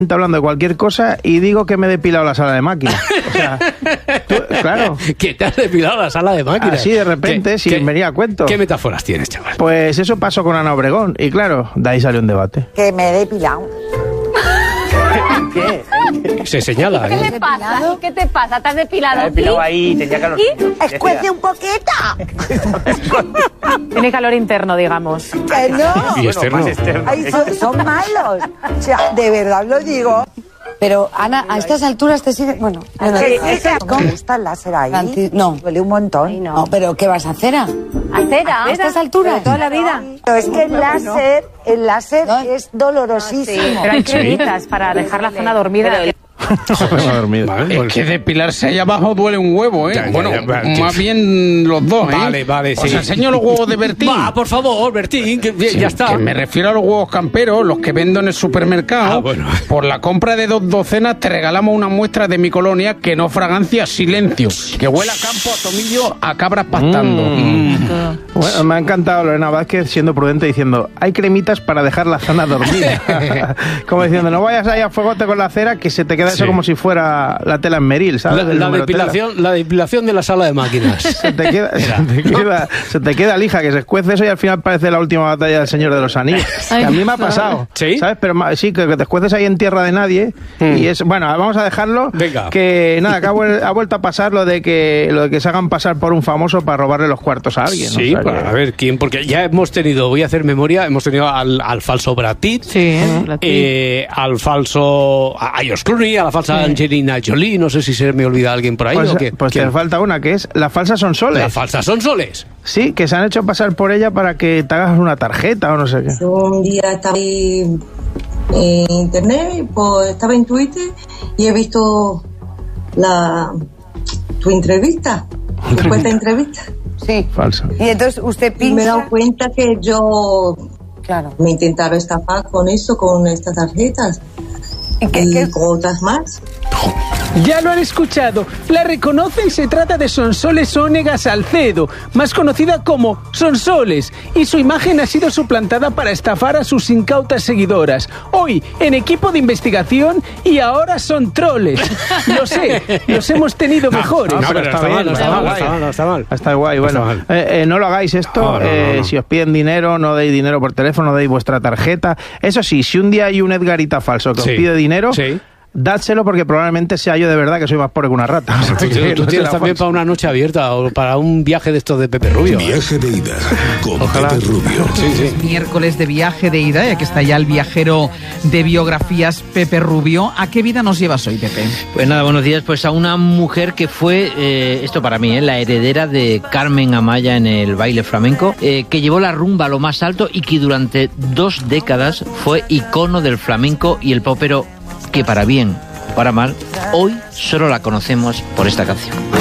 hablando de cualquier cosa y digo que me he depilado la sala de máquinas. O sea, claro. ¿Que te has depilado la sala de máquinas? Así de repente, sin venir a cuento. ¿Qué metáforas tienes, chaval? Pues eso pasó con Ana Obregón y claro, de ahí salió un debate. Que me he depilado. ¿Qué? Se señala. ¿Qué te pasa? ¿Qué te pasa? ¿Te has depilado? Me he depilado ahí, tenía calor. Escuece un poquito. Tiene calor interno, digamos. Que no. Y externo. Más externo. Ay, son malos. O sea, de verdad lo digo. Pero, Ana, a estas alturas te sigue... Bueno, ¿Cómo está el láser ahí? No. Duele un montón. No, pero ¿qué vas a hacer? ¿A cera? ¿A estas alturas? ¿De toda la vida? Pero es que el láser No. es dolorosísimo. Pero hay cremitas para dejar la zona dormida. Vale, Que depilarse ahí abajo duele un huevo, ¿eh? Más bien los dos, ¿eh? Vale, sí. Os enseño los huevos de Bertín. Va, por favor, Bertín, que ya está. Que me refiero a los huevos camperos, los que vendo en el supermercado. Ah, bueno. Por la compra de 2 docenas te regalamos una muestra de mi colonia que no fragancia, silencio. Que huele a campo, a tomillo, a cabras pastando. Bueno, me ha encantado Lorena Vázquez siendo prudente diciendo, hay cremitas para dejar la zona dormida. Como diciendo, no vayas ahí a fuegote con la cera que se te queda eso como si fuera la tela en Meril, ¿sabes? La depilación de la sala de máquinas. Se te queda lija, que se escuece eso y al final parece la última batalla del Señor de los Anillos. Que a mí me ha pasado. ¿Sí? ¿Sabes? Pero sí, que te escueces ahí en tierra de nadie y es... Bueno, vamos a dejarlo. Venga. Que nada, que ha vuelto a pasar lo de que se hagan pasar por un famoso para robarle los cuartos a alguien. Sí, ¿no? O sea, a ver, ¿quién? Porque ya hemos tenido, voy a hacer memoria, hemos tenido al falso Brad Pitt, al falso a George Clooney, a la falsa Angelina Jolie, no sé si se me olvida alguien por ahí. Pues, ¿o qué? pues te falta una, que es la falsa Sonsoles. La falsa Sonsoles. Sí, que se han hecho pasar por ella para que te hagas una tarjeta o no sé qué. Yo un día estaba ahí en internet, pues estaba en Twitter y he visto tu entrevista, tu supuesta entrevista. Sí. Falsa. Y entonces usted Y me he dado pincha... cuenta que yo Claro. me intentaba estafar con eso, con estas tarjetas y con otras más. Ya lo han escuchado, la reconocen, se trata de Sonsoles Onega Salcedo, más conocida como Sonsoles, y su imagen ha sido suplantada para estafar a sus incautas seguidoras. Hoy, en equipo de investigación, y ahora son troles. Lo sé, los hemos tenido mejores. No, pero está mal, no está mal. Está guay, bueno. No lo hagáis esto, No. si os piden dinero, no deis dinero por teléfono, no deis vuestra tarjeta. Eso sí, si un día hay un Edgarita falso que os pide dinero... Dádselo porque probablemente sea yo de verdad que soy más pobre que una rata. O sea, Tú tienes también para una noche abierta o para un viaje de estos de Pepe Rubio. Viaje de ida con Pepe Rubio. Miércoles de viaje de ida, y aquí está ya el viajero de biografías, Pepe Rubio. ¿A qué vida nos llevas hoy, Pepe? Pues nada, buenos días. Pues a una mujer que fue, esto para mí, la heredera de Carmen Amaya en el baile flamenco, que llevó la rumba a lo más alto y que durante 2 décadas fue icono del flamenco y el popero, que para bien o para mal, hoy solo la conocemos por esta canción.